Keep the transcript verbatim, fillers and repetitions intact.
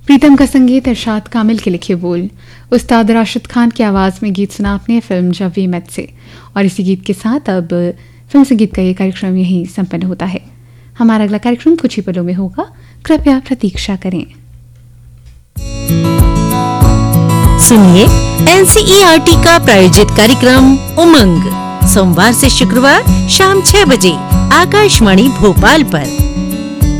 प्रीतम का संगीत, इरशाद कामिल के लिखे बोल, उस्ताद राशिद खान की आवाज़ में गीत सुना आपने फिल्म जब वी मेट से। और इसी गीत के साथ अब फिल्म संगीत का ये कार्यक्रम यहीं संपन्न होता है। हमारा अगला कार्यक्रम कुछ ही पलों में होगा, कृपया प्रतीक्षा करें। सुनिए एनसीईआरटी का प्रायोजित कार्यक्रम उमंग सोमवार से शुक्रवार शाम छह बजे आकाशवाणी भोपाल पर।